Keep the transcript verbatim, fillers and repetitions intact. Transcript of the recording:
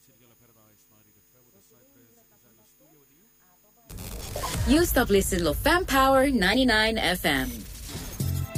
You stop listening to Fam Power ninety-nine F M.